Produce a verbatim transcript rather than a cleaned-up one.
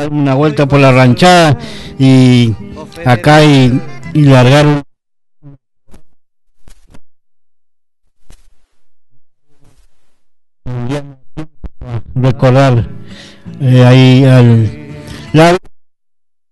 darme una vuelta por la ranchada y acá y, y largar un recordar eh, ahí al lado